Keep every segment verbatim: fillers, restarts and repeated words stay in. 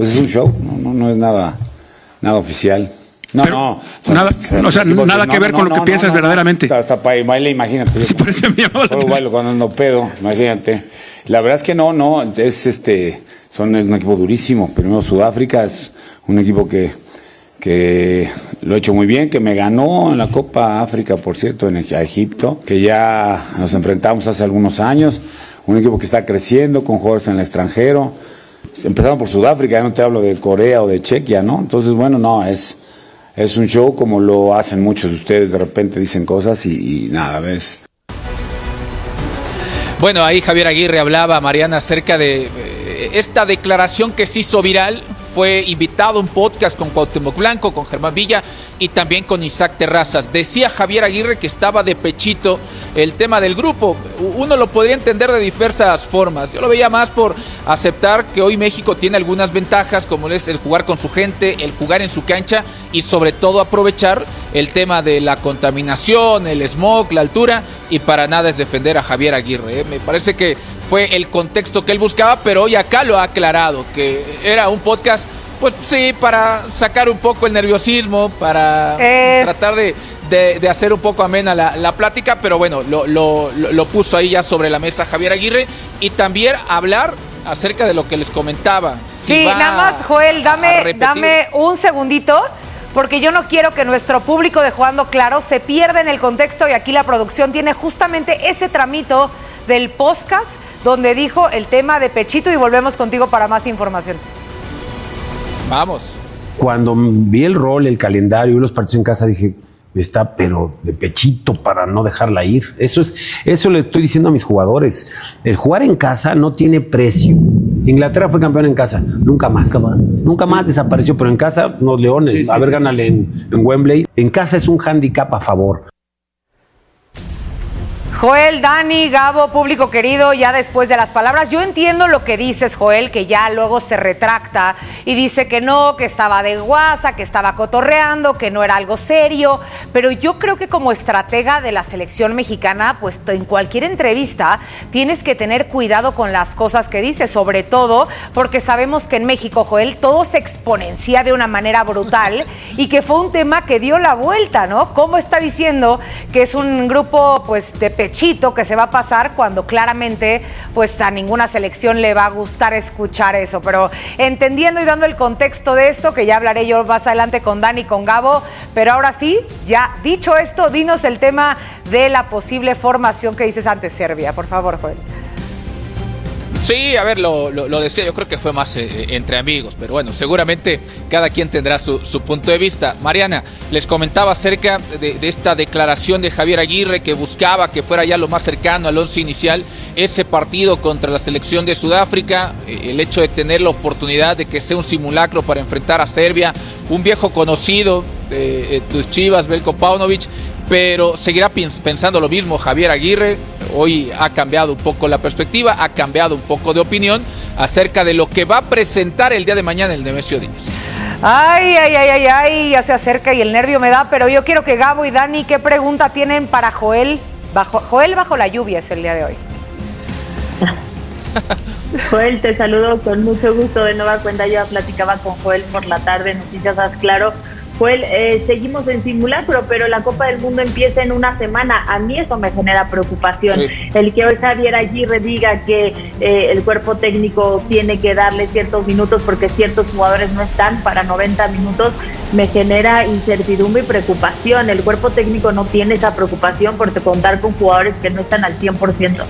pues es un show, no, no, no es nada, nada oficial. No, Pero, no, son, nada, son o sea, nada que no, ver no, con no, lo que no, piensas no, verdaderamente. Hasta, hasta para baile, imagínate. Sí, por eso me llamó la atención. Bailo cuando ando pedo, imagínate. La verdad es que no, no, es este, son es un equipo durísimo. Primero Sudáfrica es un equipo que, que lo ha hecho muy bien, que me ganó en la Copa África, por cierto, en Egipto, que ya nos enfrentamos hace algunos años. Un equipo que está creciendo con jugadores en el extranjero. Empezamos por Sudáfrica, ya no te hablo de Corea o de Chequia, ¿no? Entonces, bueno, no, es... Es un show como lo hacen muchos de ustedes, de repente dicen cosas y, y nada, ¿ves? Bueno, ahí Javier Aguirre hablaba, Mariana, acerca de eh, esta declaración que se hizo viral. Fue invitado a un podcast con Cuauhtémoc Blanco, con Germán Villa y también con Isaac Terrazas. Decía Javier Aguirre que estaba de pechito el tema del grupo. Uno lo podría entender de diversas formas. Yo lo veía más por aceptar que hoy México tiene algunas ventajas, como es el jugar con su gente, el jugar en su cancha y sobre todo aprovechar el tema de la contaminación, el smog, la altura, y para nada es defender a Javier Aguirre. ¿eh? Me parece que fue el contexto que él buscaba, pero hoy acá lo ha aclarado, que era un podcast, pues sí, para sacar un poco el nerviosismo, para eh... tratar de, de, de hacer un poco amena la, la plática, pero bueno, lo, lo, lo puso ahí ya sobre la mesa Javier Aguirre, y también hablar acerca de lo que les comentaba. Si sí, nada más, Joel, dame, dame un segundito, porque yo no quiero que nuestro público de Jugando Claro se pierda en el contexto, y aquí la producción tiene justamente ese tramito del podcast donde dijo el tema de pechito, y volvemos contigo para más información. Vamos. Cuando vi el rol, el calendario y los partidos en casa, dije, está pero de pechito para no dejarla ir. Eso es, eso le estoy diciendo a mis jugadores. El jugar en casa no tiene precio. Inglaterra fue campeón en casa, nunca más. Nunca más, nunca más sí. Desapareció, pero en casa, los Leones, sí, sí, a ver, sí, gánale sí. En, en Wembley. En casa es un hándicap a favor. Joel, Dani, Gabo, público querido, ya después de las palabras, yo entiendo lo que dices, Joel, que ya luego se retracta y dice que no, que estaba de guasa, que estaba cotorreando, que no era algo serio, pero yo creo que como estratega de la selección mexicana, pues en cualquier entrevista tienes que tener cuidado con las cosas que dices, sobre todo porque sabemos que en México, Joel, todo se exponencia de una manera brutal y que fue un tema que dio la vuelta, ¿no? ¿Cómo está diciendo que es un grupo, pues, de pechito que se va a pasar cuando claramente pues a ninguna selección le va a gustar escuchar eso? Pero entendiendo y dando el contexto de esto, que ya hablaré yo más adelante con Dani y con Gabo, pero ahora sí, ya dicho esto, dinos el tema de la posible formación que dices ante Serbia, por favor, Joel. Sí, a ver, lo, lo, lo decía, yo creo que fue más eh, entre amigos, pero bueno, seguramente cada quien tendrá su, su punto de vista. Mariana, les comentaba acerca de, de esta declaración de Javier Aguirre, que buscaba que fuera ya lo más cercano al once inicial ese partido contra la selección de Sudáfrica, eh, el hecho de tener la oportunidad de que sea un simulacro para enfrentar a Serbia, un viejo conocido de eh, tus Chivas, Veljko Paunović, pero seguirá pensando lo mismo Javier Aguirre. Hoy ha cambiado un poco la perspectiva, ha cambiado un poco de opinión acerca de lo que va a presentar el día de mañana el Nemesio Dinos. Ay, ay, ay, ay, ay, ya se acerca y el nervio me da, pero yo quiero que Gabo y Dani, ¿qué pregunta tienen para Joel? Bajo, Joel bajo la lluvia es el día de hoy. Joel, te saludo con mucho gusto. De nueva cuenta, yo platicaba con Joel por la tarde, Noticias Haz Claro. Joel, eh, seguimos en simulacro, pero la Copa del Mundo empieza en una semana. A mí eso me genera preocupación. Sí. El que hoy Javier Aguirre diga que eh, el cuerpo técnico tiene que darle ciertos minutos porque ciertos jugadores no están para noventa minutos, me genera incertidumbre y preocupación. El cuerpo técnico no tiene esa preocupación por contar con jugadores que no están al cien por ciento.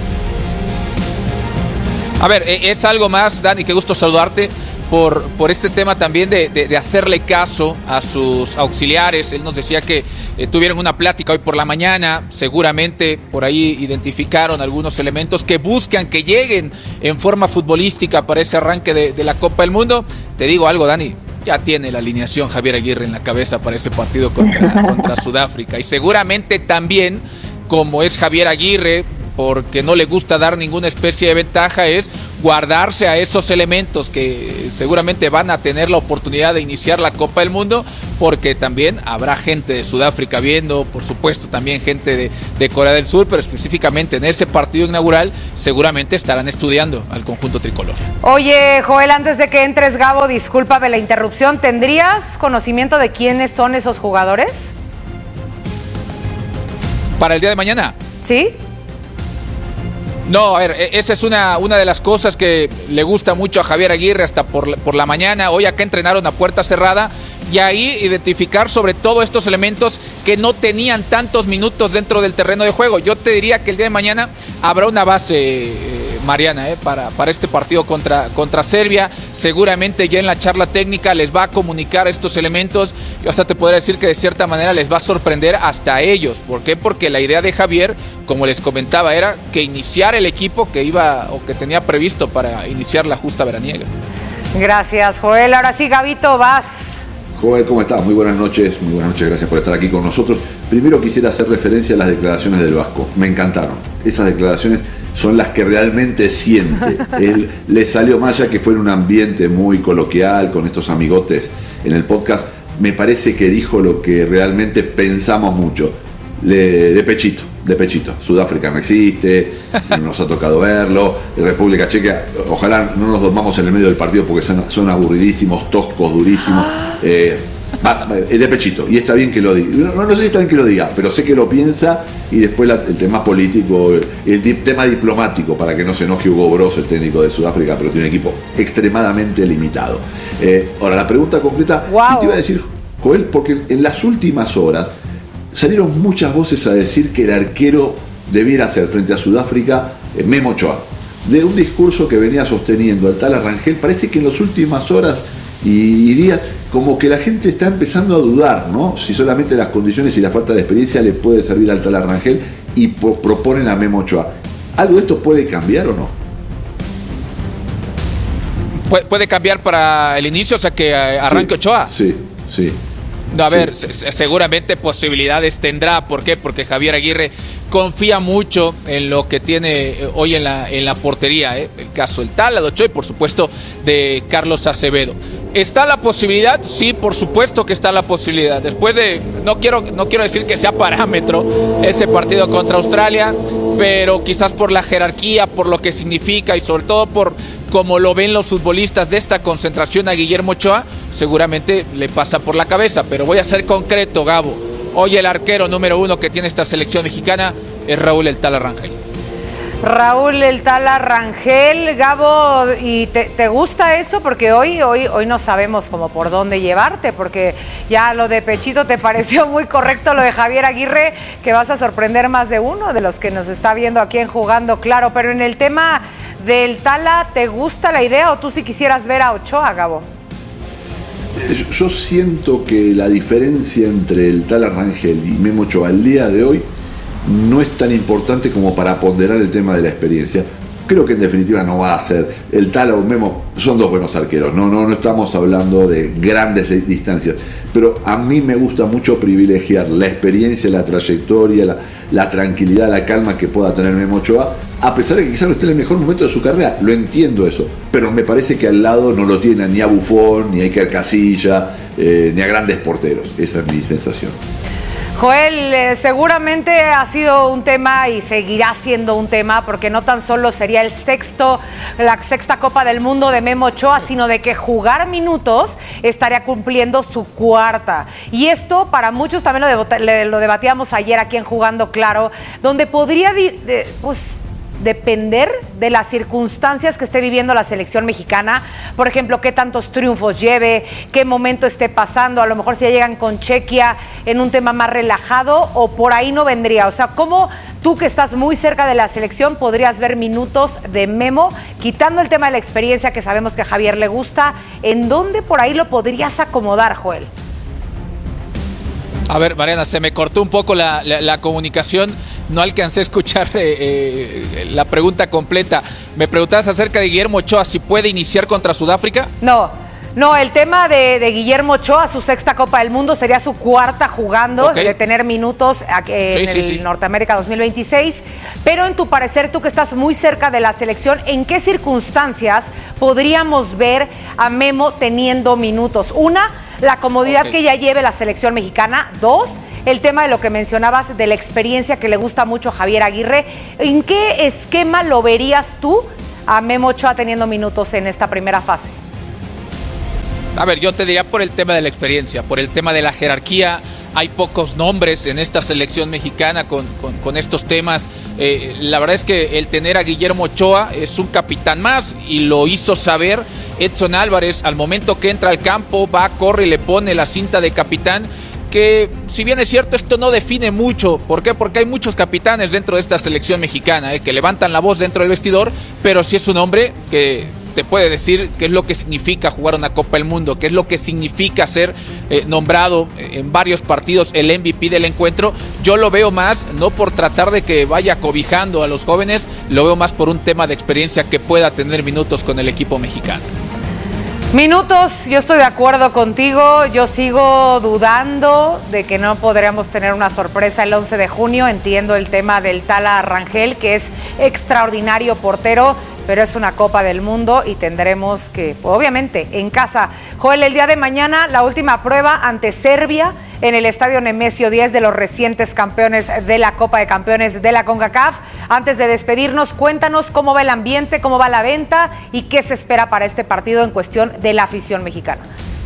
A ver, es algo más, Dani, qué gusto saludarte. Por, por este tema también de, de, de hacerle caso a sus auxiliares. Él nos decía que eh, tuvieron una plática hoy por la mañana, seguramente por ahí identificaron algunos elementos que buscan que lleguen en forma futbolística para ese arranque de, de la Copa del Mundo. Te digo algo, Dani, ya tiene la alineación Javier Aguirre en la cabeza para ese partido contra, contra Sudáfrica, y seguramente también, como es Javier Aguirre, porque no le gusta dar ninguna especie de ventaja, es guardarse a esos elementos que seguramente van a tener la oportunidad de iniciar la Copa del Mundo, porque también habrá gente de Sudáfrica viendo, por supuesto también gente de, de Corea del Sur, pero específicamente en ese partido inaugural seguramente estarán estudiando al conjunto tricolor. Oye, Joel, antes de que entres, Gabo, discúlpame la interrupción, ¿tendrías conocimiento de quiénes son esos jugadores? ¿Para el día de mañana? ¿Sí? No, a ver, esa es una, una de las cosas que le gusta mucho a Javier Aguirre hasta por, por la mañana. Hoy acá entrenaron a puerta cerrada y ahí identificar sobre todo estos elementos que no tenían tantos minutos dentro del terreno de juego. Yo te diría que el día de mañana habrá una base, eh, Mariana, eh, para, para este partido contra, contra Serbia. Seguramente ya en la charla técnica les va a comunicar estos elementos. Yo hasta te podría decir que de cierta manera les va a sorprender hasta a ellos. ¿Por qué? Porque la idea de Javier, como les comentaba, era que iniciara el equipo que iba o que tenía previsto para iniciar la justa veraniega. Gracias, Joel. Ahora sí, Gabito, vas. Joel, ¿cómo estás? Muy buenas noches, muy buenas noches, gracias por estar aquí con nosotros. Primero quisiera hacer referencia a las declaraciones del Vasco, me encantaron. Esas declaraciones son las que realmente siente. Él le salió más allá que fue en un ambiente muy coloquial, con estos amigotes en el podcast. Me parece que dijo lo que realmente pensamos mucho, de, de pechito, de pechito. Sudáfrica no existe, no nos ha tocado verlo. República Checa, ojalá no nos dormamos en el medio del partido porque son, son aburridísimos, toscos, durísimos. Eh, va, va, de pechito, y está bien que lo diga. No, no sé si está bien que lo diga, pero sé que lo piensa. Y después la, el tema político, el, el dip, tema diplomático, para que no se enoje Hugo Brosso, el técnico de Sudáfrica, pero tiene un equipo extremadamente limitado. Eh, ahora, la pregunta concreta, wow. ¿Qué te iba a decir, Joel? Porque en las últimas horas salieron muchas voces a decir que el arquero debiera ser frente a Sudáfrica eh, Memo Ochoa. De un discurso que venía sosteniendo el tal Rangel, parece que en las últimas horas y días, como que la gente está empezando a dudar, ¿no? Si solamente las condiciones y la falta de experiencia le puede servir al tal Rangel y po- proponen a Memo Ochoa. ¿Algo de esto puede cambiar o no? ¿Puede, puede cambiar para el inicio, o sea que arranque sí, Ochoa? Sí, sí. No, a sí. ver, se- seguramente posibilidades tendrá. ¿Por qué? Porque Javier Aguirre confía mucho en lo que tiene hoy en la, en la portería, ¿eh? El caso del Tala, de Ochoa y por supuesto de Carlos Acevedo. ¿Está la posibilidad? Sí, por supuesto que está la posibilidad. Después de, no quiero, no quiero decir que sea parámetro ese partido contra Australia, pero quizás por la jerarquía, por lo que significa y sobre todo por cómo lo ven los futbolistas de esta concentración a Guillermo Ochoa, seguramente le pasa por la cabeza. Pero voy a ser concreto, Gabo. Hoy el arquero número uno que tiene esta selección mexicana es Raúl El Tala Rangel. Raúl El Tala Rangel, Gabo, ¿y te, te gusta eso? Porque hoy, hoy, hoy no sabemos cómo por dónde llevarte, porque ya lo de pechito te pareció muy correcto, lo de Javier Aguirre, que vas a sorprender más de uno de los que nos está viendo aquí en Jugando Claro. Pero en el tema del Tala, ¿te gusta la idea o tú sí quisieras ver a Ochoa, Gabo? Yo siento que la diferencia entre el tal Rangel y Memo Ochoa al día de hoy no es tan importante como para ponderar el tema de la experiencia. Creo que en definitiva no va a ser. El Tala o Memo son dos buenos arqueros, no, no, no estamos hablando de grandes distancias, pero a mí me gusta mucho privilegiar la experiencia, la trayectoria, la, la tranquilidad, la calma que pueda tener Memo Ochoa, a pesar de que quizás no esté en el mejor momento de su carrera. Lo entiendo eso, pero me parece que al lado no lo tiene ni a Buffon, ni a Iker Casillas, eh, ni a grandes porteros. Esa es mi sensación. Joel, eh, seguramente ha sido un tema y seguirá siendo un tema, porque no tan solo sería el sexto, la sexta Copa del Mundo de Memo Ochoa, sino de que jugar minutos estaría cumpliendo su cuarta. Y esto para muchos también lo, de, lo debatíamos ayer aquí en Jugando Claro, donde podría di, de, pues, depender de las circunstancias que esté viviendo la selección mexicana. Por ejemplo, qué tantos triunfos lleve, qué momento esté pasando, a lo mejor si ya llegan con Chequia en un tema más relajado o por ahí no vendría. O sea, ¿cómo tú que estás muy cerca de la selección podrías ver minutos de Memo, quitando el tema de la experiencia que sabemos que a Javier le gusta? ¿En dónde por ahí lo podrías acomodar, Joel? A ver, Mariana, se me cortó un poco la, la, la comunicación, no alcancé a escuchar eh, eh, la pregunta completa. ¿Me preguntabas acerca de Guillermo Ochoa, si puede iniciar contra Sudáfrica? No, No, el tema de, de Guillermo Ochoa, su sexta Copa del Mundo, sería su cuarta jugando, okay. de tener minutos eh, sí, en sí, el sí. Norteamérica dos mil veintiséis. Pero en tu parecer, tú que estás muy cerca de la selección, ¿en qué circunstancias podríamos ver a Memo teniendo minutos? Una, la comodidad okay. que ya lleve la selección mexicana. Dos, el tema de lo que mencionabas de la experiencia que le gusta mucho a Javier Aguirre. ¿En qué esquema lo verías tú a Memo Ochoa teniendo minutos en esta primera fase? A ver, yo te diría por el tema de la experiencia, por el tema de la jerarquía. Hay pocos nombres en esta selección mexicana con, con, con estos temas. Eh, la verdad es que el tener a Guillermo Ochoa es un capitán más y lo hizo saber Edson Álvarez. Al momento que entra al campo, va, corre y le pone la cinta de capitán. Que si bien es cierto, esto no define mucho. ¿Por qué? Porque hay muchos capitanes dentro de esta selección mexicana eh, que levantan la voz dentro del vestidor, pero sí es un hombre que te puede decir qué es lo que significa jugar una Copa del Mundo, qué es lo que significa ser eh, nombrado en varios partidos el M V P del encuentro. Yo lo veo más, no por tratar de que vaya cobijando a los jóvenes, lo veo más por un tema de experiencia que pueda tener minutos con el equipo mexicano. Minutos, yo estoy de acuerdo contigo, yo sigo dudando de que no podríamos tener una sorpresa el once de junio, entiendo el tema del Tala Rangel, que es extraordinario portero, pero es una Copa del Mundo y tendremos que, obviamente, en casa. Joel, el día de mañana, la última prueba ante Serbia en el Estadio Nemesio diez de los recientes campeones de la Copa de Campeones de la CONCACAF. Antes de despedirnos, cuéntanos cómo va el ambiente, cómo va la venta y qué se espera para este partido en cuestión de la afición mexicana.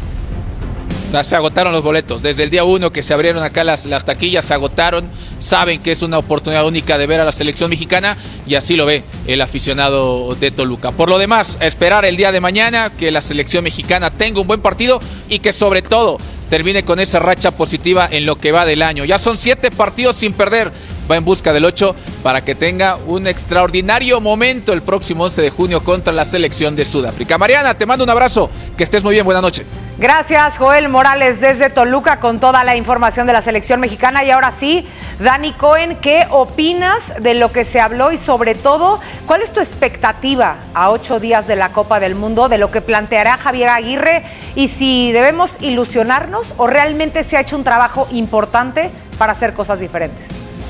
Se agotaron los boletos, desde el día uno que se abrieron acá las, las taquillas, se agotaron, saben que es una oportunidad única de ver a la selección mexicana y así lo ve el aficionado de Toluca. Por lo demás, a esperar el día de mañana que la selección mexicana tenga un buen partido y que sobre todo termine con esa racha positiva en lo que va del año. Ya son siete partidos sin perder, va en busca del ocho para que tenga un extraordinario momento el próximo once de junio contra la selección de Sudáfrica. Mariana, te mando un abrazo, que estés muy bien, buena noche. Gracias, Joel Morales desde Toluca con toda la información de la selección mexicana. Y ahora sí, Dani Cohen, ¿qué opinas de lo que se habló y sobre todo, cuál es tu expectativa a ocho días de la Copa del Mundo, de lo que planteará Javier Aguirre y si debemos ilusionarnos o realmente se ha hecho un trabajo importante para hacer cosas diferentes?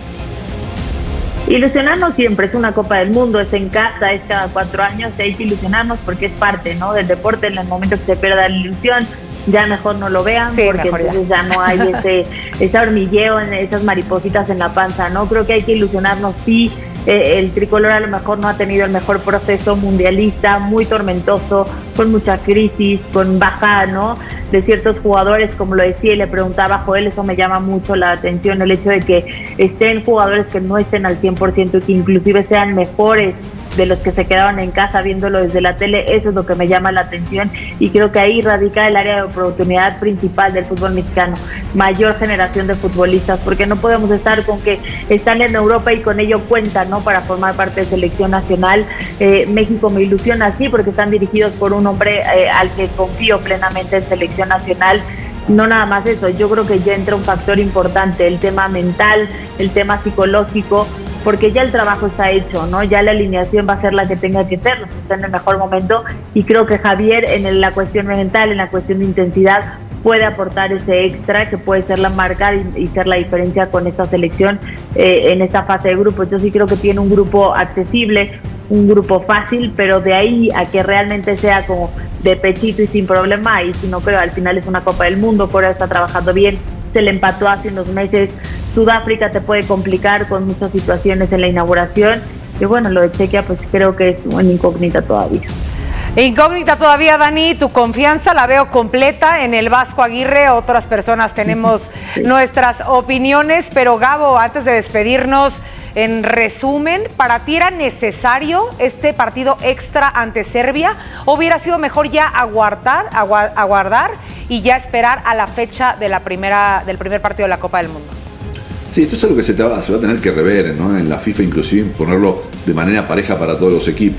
Ilusionarnos siempre, es una Copa del Mundo, es en casa, es cada cuatro años, hay que ilusionarnos porque es parte, ¿no?, del deporte. En el momento que se pierda la ilusión, ya mejor no lo vean, sí, porque entonces ya. ya no hay ese, ese hormigueo, esas maripositas en la panza, ¿no? Creo que hay que ilusionarnos, sí. Eh, el tricolor a lo mejor no ha tenido el mejor proceso mundialista, muy tormentoso, con mucha crisis, con baja, ¿no?, de ciertos jugadores, como lo decía y le preguntaba a Joel, eso me llama mucho la atención, el hecho de que estén jugadores que no estén al cien por ciento y que inclusive sean mejores de los que se quedaron en casa viéndolo desde la tele. Eso es lo que me llama la atención y creo que ahí radica el área de oportunidad principal del fútbol mexicano, mayor generación de futbolistas, porque no podemos estar con que están en Europa y con ello cuentan, ¿no?, para formar parte de selección nacional. eh, México me ilusiona así porque están dirigidos por un hombre eh, al que confío plenamente en selección nacional. No nada más eso, yo creo que ya entra un factor importante, el tema mental, el tema psicológico, porque ya el trabajo está hecho, ¿no? Ya la alineación va a ser la que tenga que ser, está en el mejor momento y creo que Javier en la cuestión mental, en la cuestión de intensidad, puede aportar ese extra que puede ser la marca y, y ser la diferencia con esta selección eh, en esta fase de grupos. Yo sí creo que tiene un grupo accesible, un grupo fácil, pero de ahí a que realmente sea como de pechito y sin problema, y si no creo, al final es una Copa del Mundo, Corea está trabajando bien, se le empató hace unos meses, Sudáfrica te puede complicar con muchas situaciones en la inauguración, y bueno, lo de Chequia pues creo que es una incógnita todavía. Incógnita todavía, Dani, tu confianza la veo completa en el Vasco Aguirre, otras personas tenemos sí. nuestras opiniones, pero Gabo, antes de despedirnos, en resumen, ¿para ti era necesario este partido extra ante Serbia? ¿O hubiera sido mejor ya aguardar, agu- aguardar y ya esperar a la fecha de la primera, del primer partido de la Copa del Mundo? Sí, esto es algo que se, te va, se va a tener que rever, ¿no?, en la FIFA, inclusive ponerlo de manera pareja para todos los equipos.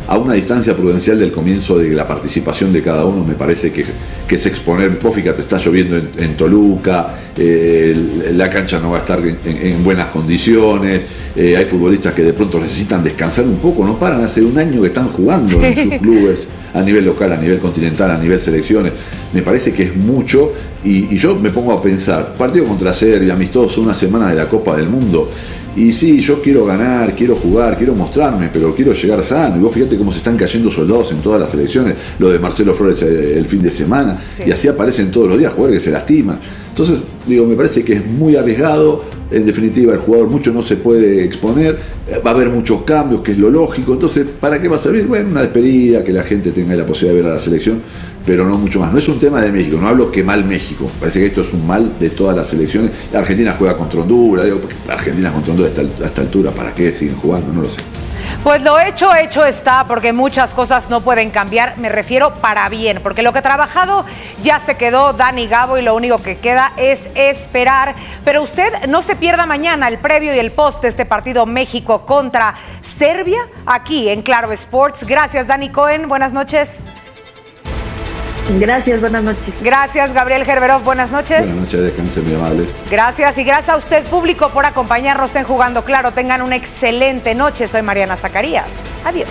a una distancia prudencial del comienzo de la participación de cada uno. Me parece que, que es exponer. Vos fíjate, está lloviendo en, en Toluca, eh, la cancha no va a estar en, en, en buenas condiciones, eh, hay futbolistas que de pronto necesitan descansar un poco, no paran, hace un año que están jugando sí. en sus clubes, a nivel local, a nivel continental, a nivel selecciones. Me parece que es mucho y, y yo me pongo a pensar, partido contra Serbia, amistoso, una semana de la Copa del Mundo, y sí, yo quiero ganar, quiero jugar, quiero mostrarme, pero quiero llegar sano. Y vos fíjate cómo se están cayendo soldados en todas las selecciones, lo de Marcelo Flores el fin de semana, sí. y así aparecen todos los días jugadores que se lastiman. Entonces, digo, me parece que es muy arriesgado. En definitiva, el jugador mucho no se puede exponer, va a haber muchos cambios, que es lo lógico. Entonces, ¿para qué va a servir? Bueno, una despedida, que la gente tenga la posibilidad de ver a la selección, pero no mucho más. No es un tema de México, no hablo que mal México, parece que esto es un mal de todas las selecciones. Argentina juega contra Honduras, digo, Argentina contra Honduras a esta, a esta altura, ¿para qué siguen jugando? No lo sé. Pues lo hecho, hecho está, porque muchas cosas no pueden cambiar, me refiero para bien, porque lo que ha trabajado ya se quedó Dani Gabo y lo único que queda es esperar. Pero usted no se pierda mañana el previo y el post de este partido México contra Serbia, aquí en Claro Sports. Gracias, Dani Cohen, buenas noches. Gracias, buenas noches. Gracias, Gabriel Gerberov, buenas noches. Buenas noches, descanse, muy amable. Gracias, y gracias a usted, público, por acompañarnos en Jugando Claro. Tengan una excelente noche. Soy Mariana Zacarías. Adiós.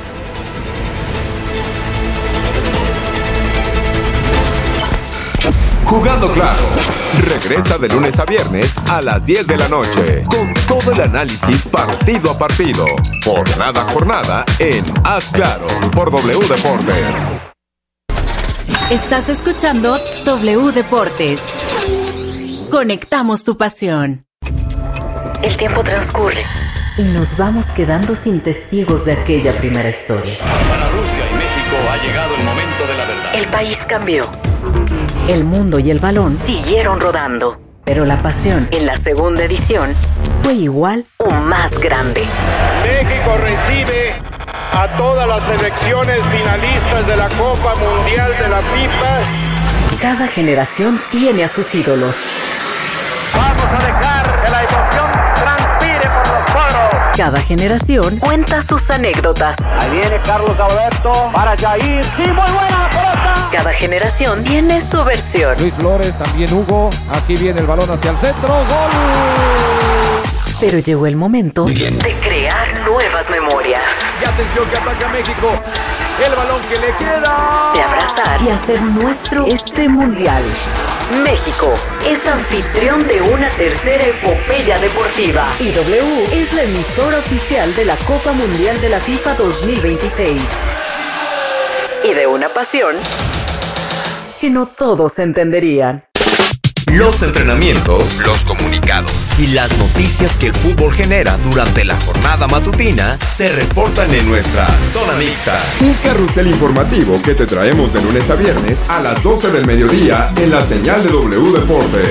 Jugando Claro. Regresa de lunes a viernes a las diez de la noche con todo el análisis partido a partido, jornada a jornada en Haz Claro por W Deportes. Estás escuchando W Deportes. Conectamos tu pasión. El tiempo transcurre y nos vamos quedando sin testigos de aquella primera historia. Para Rusia y México ha llegado el momento de la verdad. El país cambió. El mundo y el balón siguieron rodando, pero la pasión en la segunda edición fue igual o más grande. México recibe a todas las selecciones finalistas de la Copa Mundial de la FIFA. Cada generación tiene a sus ídolos. Vamos a dejar que la emoción transpire por los poros. Cada generación cuenta sus anécdotas. Ahí viene Carlos Alberto para Jair. ¡Sí, muy buena la pelota! Cada generación tiene su versión. Luis Flores, también Hugo. Aquí viene el balón hacia el centro. ¡Gol! Pero llegó el momento de crear nuevas memorias. Y atención que ataca México. El balón que le queda. De abrazar y hacer nuestro este mundial. México es anfitrión de una tercera epopeya deportiva. Y W es la emisora oficial de la Copa Mundial de la FIFA dos mil veintiséis. Y de una pasión que no todos entenderían. Los entrenamientos, los comunicados y las noticias que el fútbol genera durante la jornada matutina se reportan en nuestra Zona Mixta. Un carrusel informativo que te traemos de lunes a viernes a las doce del mediodía en la señal de W Deportes.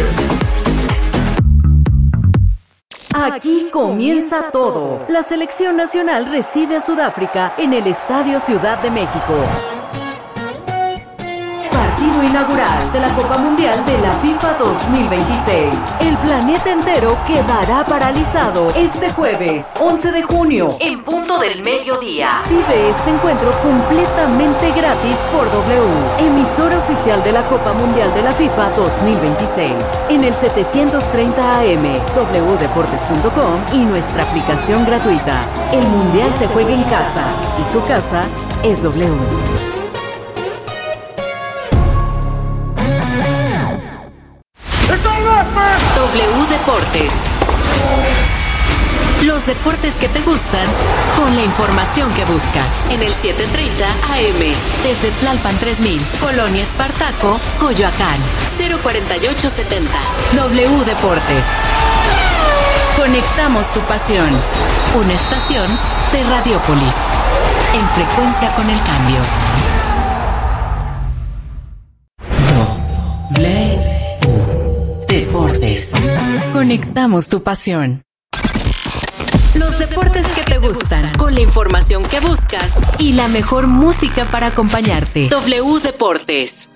Aquí comienza todo. La selección nacional recibe a Sudáfrica en el Estadio Ciudad de México. Partido inaugural de la Copa Mundial de la FIFA dos mil veintiséis. El planeta entero quedará paralizado este jueves, once de junio, en punto del mediodía. Vive este encuentro completamente gratis por W, emisora oficial de la Copa Mundial de la FIFA dos mil veintiséis, en el setecientos treinta A M, w deportes punto com y nuestra aplicación gratuita. El Mundial se juega en casa y su casa es W. W Deportes. Los deportes que te gustan con la información que buscas. En el setecientos treinta A M, desde Tlalpan tres mil, Colonia Espartaco, Coyoacán, cero cuarenta y ocho setenta. W Deportes. Conectamos tu pasión. Una estación de Radiópolis. En frecuencia con el cambio. W Deportes. Conectamos tu pasión. Los deportes que te gustan, con la información que buscas y la mejor música para acompañarte. W Deportes.